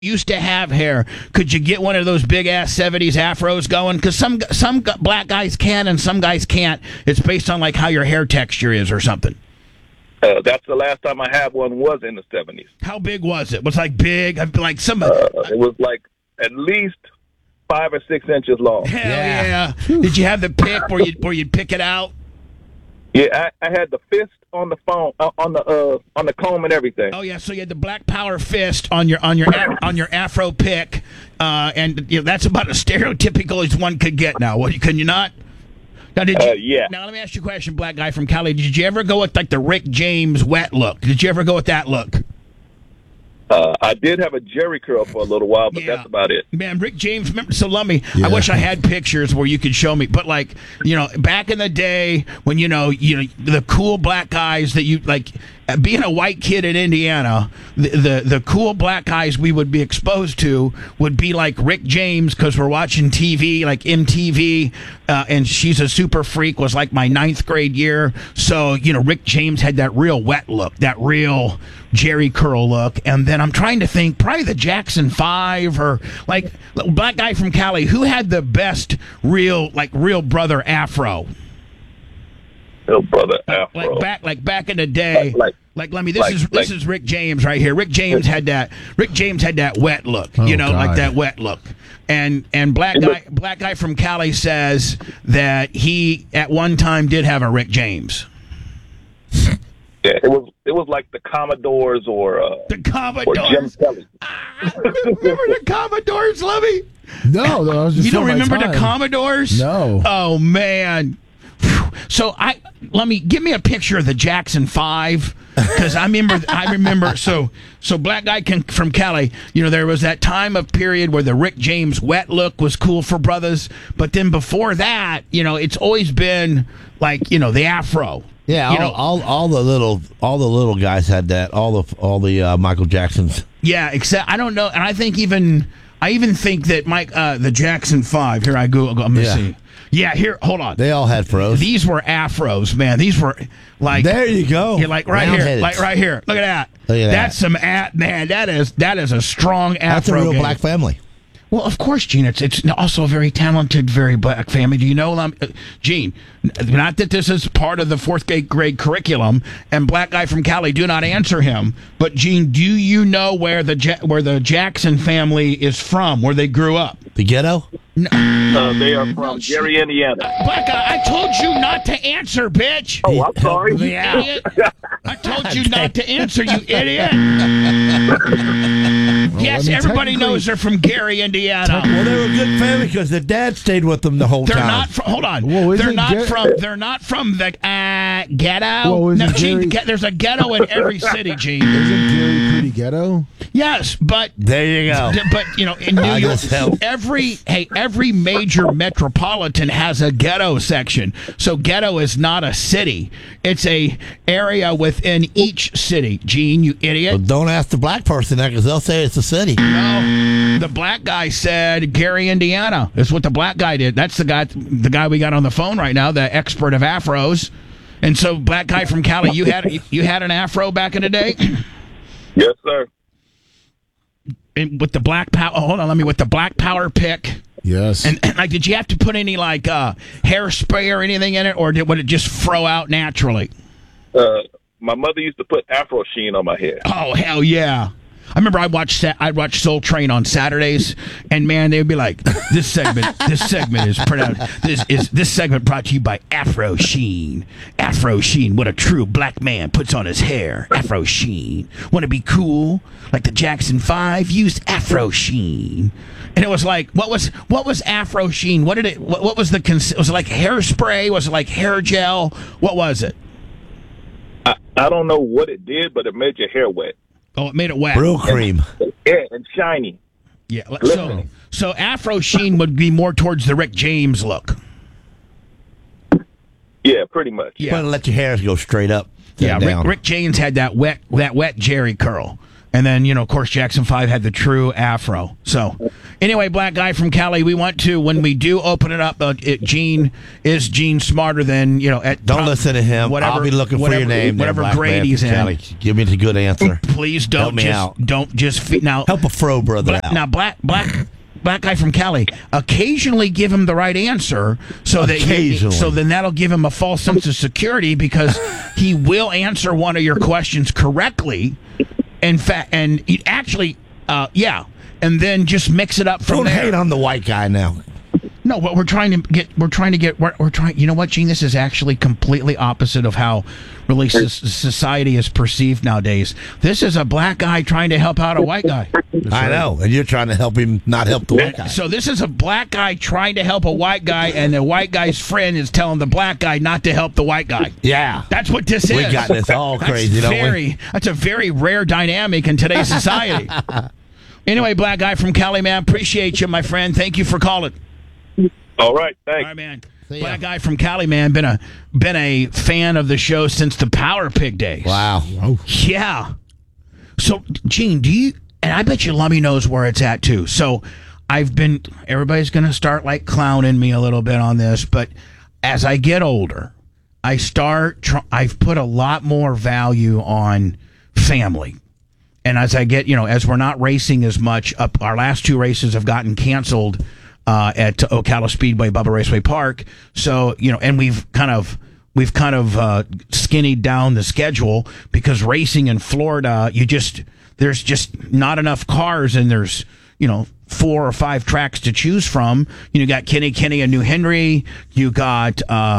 used to have hair, could you get one of those big ass 70s afros going? Because some black guys can and some guys can't. It's based on like how your hair texture is or something. That's the last time I had one was in the 70s. How big was it? Was it like big? Like some. It was like at least 5 or 6 inches long. Hell yeah! Did you have the pick where you'd pick it out? Yeah, I had the fist on the phone, on the comb and everything. Oh yeah, so you had the Black Power fist on your afro pick, and that's about as stereotypical as one could get now. What, can you not? Now, yeah. Now let me ask you a question, black guy from Cali. Did you ever go with like the Rick James wet look? Did you ever go with that look? I did have a Jerry curl for a little while, but that's about it. Man, Rick James, remember, so Lummy, I wish I had pictures where you could show me. But, like, back in the day when, the cool black guys that you, like, being a white kid in Indiana, the cool black guys we would be exposed to would be like Rick James, because we're watching TV, like MTV, and She's a Super Freak was like my 9th grade year. So, Rick James had that real wet look, that real Jerry curl look. And then I'm trying to think, probably the Jackson 5 or like black guy from Cali, who had the best real brother afro? Real brother afro. Back in the day. This is Rick James right here. Rick James had that wet look, like that wet look. And black guy from Cali says that he at one time did have a Rick James. Yeah, it was like the Commodores or the Commodores. Or Jim Kelly. Remember the Commodores, Lovey? No, I was just you don't remember the Commodores? No. Oh man. So give me a picture of the Jackson 5, because I remember. So black guy from Cali. There was that time of period where the Rick James wet look was cool for brothers, but then before that, it's always been like the afro. Yeah, all the little guys had that. All the Michael Jacksons. Yeah, except I don't know, and I even think that the Jackson 5. Here I go. I'm gonna see. Yeah, here. Hold on. They all had fros. These were afros, man. These were like. There you go. You're like right here, like right here. Look at that. That's some man. That is a strong afro. That's a real black family. Well, of course, Gene. It's also a very talented, very black family. Do you know, Gene? Not that this is part of the 4th grade curriculum. And black guy from Cali, do not answer him. But Gene, do you know where the Jackson family is from? Where they grew up? The ghetto? No. They are from Gary, Indiana. Black guy, I told you not to answer, bitch. Oh, I'm sorry. You idiot. I told you not to answer, you idiot. Yes, everybody knows they're from Gary, Indiana. Well, they were a good family because the dad stayed with them the whole time. They're not from. Hold on. Whoa, they're not from the ghetto. Whoa, no, Gene, there's a ghetto in every city, Gene. Isn't Gary pretty ghetto? Yes, but there you go. But in New York, every major metropolitan has a ghetto section. So ghetto is not a city; it's a area within each city. Gene, you idiot! Well, don't ask the black person that, because they'll say it's a city. No, the black guy said Gary, Indiana. That's what the black guy did. That's the guy we got on the phone right now, the expert of afros. And so, black guy from Cali, you had an afro back in the day. Yes, sir. And with the black power, with the Black Power pick. Yes. And like, did you have to put any like hairspray or anything in it, or would it just fro out naturally? My mother used to put Afro Sheen on my head. Oh hell yeah! I remember I'd watch Soul Train on Saturdays, and man, they'd be like, this segment is pronounced. This segment brought to you by Afro Sheen. Afro Sheen, what a true black man puts on his hair. Afro Sheen. Want to be cool like the Jackson 5? Use Afro Sheen. And it was like, what was Afro Sheen? What was was it like hairspray? Was it like hair gel? What was it? I don't know what it did, but it made your hair wet. Oh, it made it wet. Brill cream. Yeah, and shiny. Yeah. So Afro Sheen would be more towards the Rick James look. Yeah, pretty much. Yeah. But let your hair go straight up. Yeah, Rick James had that wet Jerry curl. And then, of course, Jackson 5 had the true afro. So, Anyway, black guy from Cali, we want to, when we do open it up, Gene smarter than, Don't listen to him. Whatever, I'll be looking for your name. Whatever there, grade he's in. Cali. Give me the good answer. Please don't now help a fro brother out. Now, black guy from Cali, occasionally give him the right answer so then that'll give him a false sense of security because he will answer one of your questions correctly. In fact, and he actually, and then just mix it up from there. Don't hate on the white guy now. No, what we're trying to get. You know what, Gene? This is actually completely opposite of how really society is perceived nowadays. This is a black guy trying to help out a white guy. I know, and you're trying to help him not help the white guy. So this is a black guy trying to help a white guy, and the white guy's friend is telling the black guy not to help the white guy. Yeah, that's what this is. We got this all crazy, don't we? That's a very rare dynamic in today's society. Anyway, black guy from Cali, man, appreciate you, my friend. Thank you for calling. All right, thanks. All right, man. Black guy from Cali, man, been a fan of the show since the Power Pig days. Wow. Yeah. So, Gene, and I bet you Lummy knows where it's at too. So, everybody's going to start like clowning me a little bit on this, but as I get older, I've put a lot more value on family. And as I get, as we're not racing as much, our last 2 races have gotten canceled at Ocala Speedway, Bubba Raceway Park. So, and we've kind of skinnied down the schedule because racing in Florida, there's just not enough cars, and there's 4 or 5 tracks to choose from. You got Kenny and New Henry. You got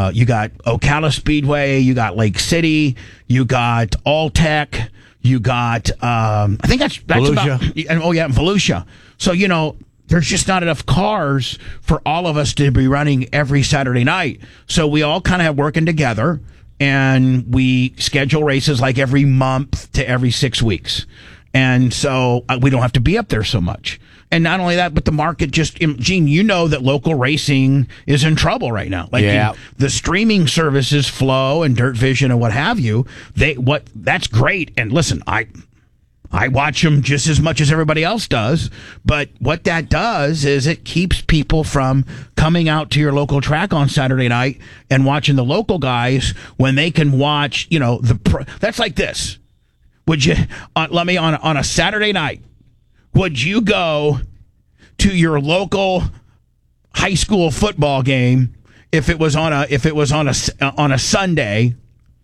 Ocala Speedway. You got Lake City. You got Alltech. You got I think that's Volusia. Volusia. So there's just not enough cars for all of us to be running every Saturday night. So we all kind of have working together, and we schedule races like every month to every 6 weeks. And so we don't have to be up there so much. And not only that, but the market Gene, that local racing is in trouble right now. The streaming services, Flow and Dirt Vision and what have you, that's great. And listen, I watch them just as much as everybody else does, but what that does is it keeps people from coming out to your local track on Saturday night and watching the local guys when they can watch, that's like this. Would you, let me, on a Saturday night, would you go to your local high school football game if it was on a Sunday?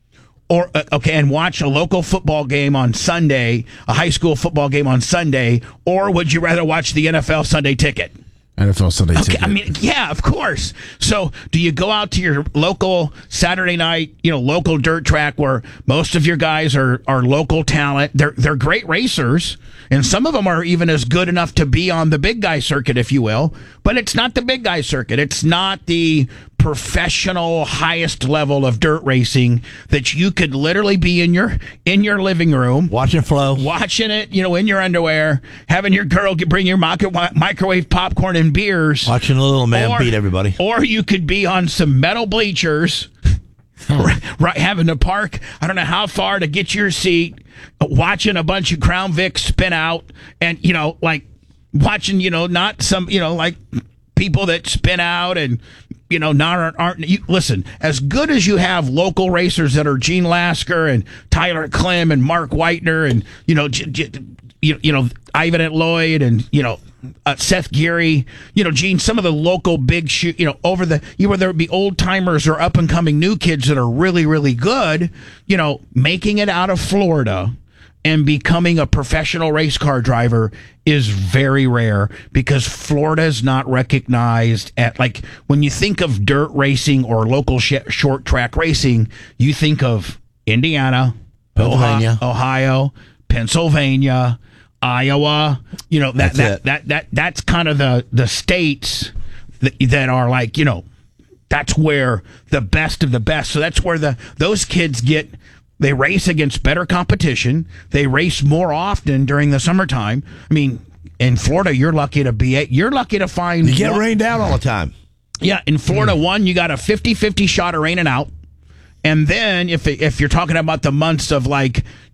Or and watch a local football game on Sunday, a high school football game on Sunday, or would you rather watch the NFL Sunday Ticket? NFL Sunday Ticket. I mean, yeah, of course. So, do you go out to your local Saturday night, local dirt track where most of your guys are local talent? They're great racers, and some of them are even as good enough to be on the big guy circuit, if you will. But it's not the big guy circuit. It's not the professional highest level of dirt racing that you could literally be in your living room watching it, in your underwear, having your girl bring your microwave popcorn and beers, watching a little man beat everybody. Or you could be on some metal bleachers, right, having to park I don't know how far to get your seat, watching a bunch of Crown Vic spin out, and watching not some like people that spin out and listen, as good as you have local racers that are Gene Lasker and Tyler Klim and Mark Whitener and Ivan at Lloyd and Seth Geary, Gene, some of the local big whether it be old timers or up and coming new kids that are really, really good, making it out of Florida and becoming a professional race car driver is very rare because Florida is not recognized when you think of dirt racing or local short track racing, you think of Indiana, Ohio, Pennsylvania, Iowa. That's kind of the states that are that's where the best of the best. So that's where those kids they race against better competition. They race more often during the summertime. I mean, in Florida, you're lucky to find... You get rained out all the time. Yeah, in Florida, you got a 50-50 shot of raining out. And then if you're talking about the months of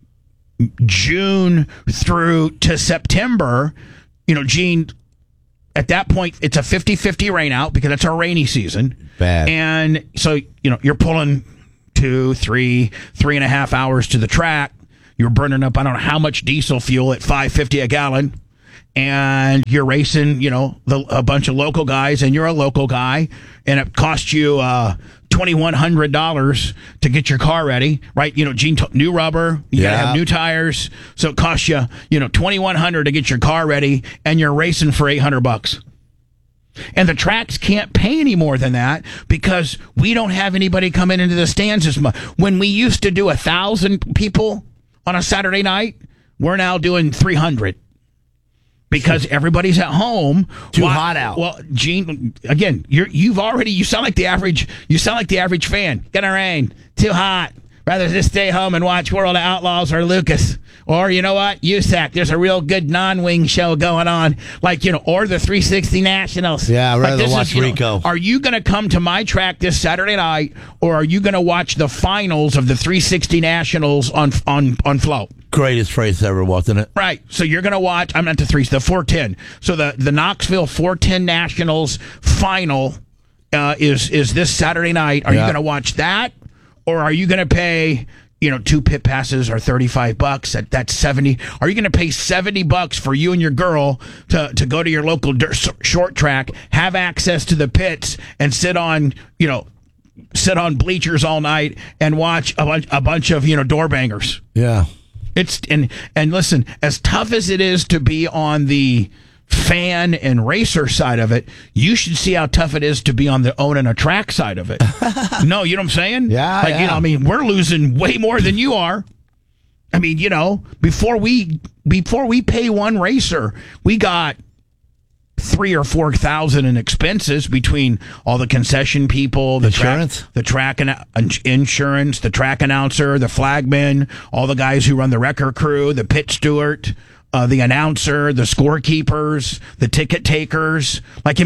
June through to September, Gene, at that point, it's a 50-50 rain out because it's our rainy season. Bad. And so, you're pulling 2, 3, 3.5 hours to the track. You're burning up, I don't know how much diesel fuel at $5.50 a gallon. And you're racing, a bunch of local guys, and you're a local guy, and it costs you $2,100 to get your car ready, right? Gene, new rubber, you gotta have new tires, so it costs you, $2,100 to get your car ready, and you're racing for $800. And the tracks can't pay any more than that because we don't have anybody coming into the stands as much. When we used to do 1,000 people on a Saturday night, we're now doing 300. Because everybody's at home. Too hot out. Well, Gene, again, you sound like the average fan. Gonna rain. Too hot. Rather just stay home and watch World of Outlaws or Lucas. Or you know what? USAC. There's a real good non-wing show going on. Or the 360 Nationals. Yeah, I'd rather watch Rico. Are you going to come to my track this Saturday night, or are you going to watch the finals of the 360 Nationals on Flow? Greatest race ever, wasn't it? Right. So you're going to watch, I'm not the 410. So the Knoxville 410 Nationals final is this Saturday night. Are you going to watch that? Or are you going to pay, 2 pit passes or $35? That's 70. Are you going to pay $70 for you and your girl to go to your local short track, have access to the pits, and sit on bleachers all night and watch a bunch of door bangers? Yeah. It's and listen, as tough as it is to be on the fan and racer side of it, you should see how tough it is to be on the owning a track side of it. No, you know what I'm saying? Yeah. We're losing way more than you are. Before we pay one racer, we got 3,000 or 4,000 in expenses between all the concession people, the insurance, insurance, the track announcer, the flagman, all the guys who run the wrecker crew, the pit steward, the announcer, the scorekeepers, the ticket takers.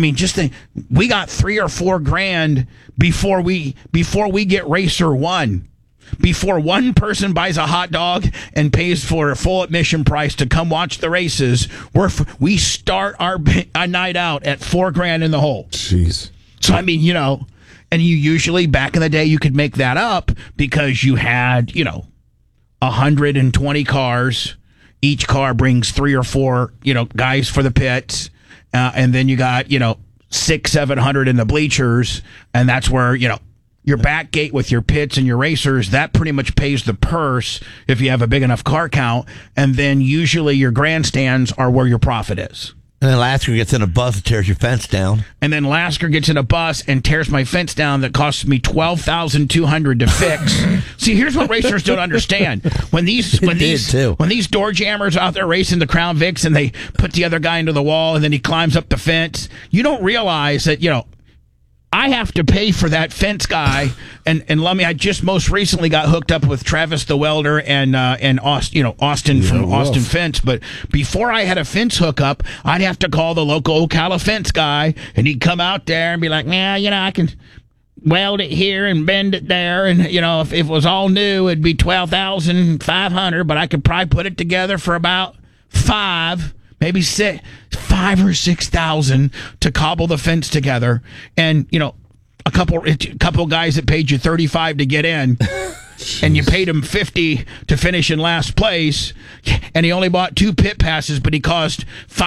We got $3,000 or $4,000 before we get racer one. Before one person buys a hot dog and pays for a full admission price to come watch the races, we start our night out at $4,000 in the hole. Jeez. So and you usually back in the day you could make that up because you had 120 cars. Each car brings 3 or 4 guys for the pits, and then you got 600-700 in the bleachers, and that's where your back gate with your pits and your racers, that pretty much pays the purse if you have a big enough car count. And then usually your grandstands are where your profit is. And then Lasker gets in a bus and tears your fence down. And then Lasker gets in a bus and tears my fence down that costs me $12,200 to fix. See, here's what racers don't understand. When these door jammers out there racing the Crown Vics and they put the other guy into the wall and then he climbs up the fence, you don't realize that, I have to pay for that fence guy, and Lummy, I just most recently got hooked up with Travis the welder and Austin from Austin Fence. But before I had a fence hookup, I'd have to call the local Ocala fence guy, and he'd come out there and be like, I can weld it here and bend it there, and if it was all new, it'd be $12,500, but I could probably put it together for about maybe 5,000 or 6,000 to cobble the fence together, and a couple guys that paid you $35 to get in, and you paid him $50 to finish in last place, and he only bought 2 pit passes, but he caused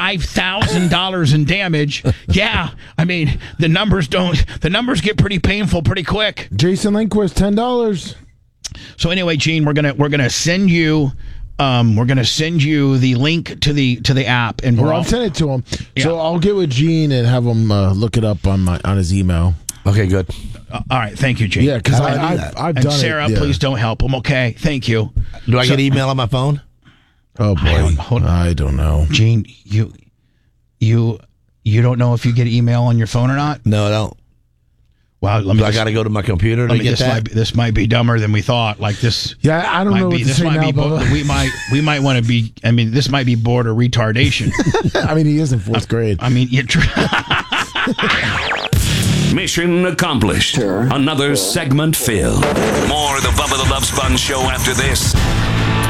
$5,000 in damage. Yeah, the numbers get pretty painful pretty quick. Jason Lindquist, $10. So anyway, Gene, we're gonna send you. We're going to send you the link to the app, and I'll send it to him. Yeah. So I'll get with Gene and have him look it up on his email. Okay, good. All right, thank you, Gene. Yeah, because and I've done Sarah, it. Yeah. please don't help him. Okay, thank you. Do I get email on my phone? Oh boy, I don't know. Gene, you don't know if you get email on your phone or not? No, I don't. Wow, I got to go to my computer to get that? This might be dumber than we thought. Yeah, I don't know what to say now, Bubba. We might want to be. This might be border retardation. He is in 4th grade. Mission accomplished. Sure. Another segment filled. More of the Bubba the Love Sponge show after this.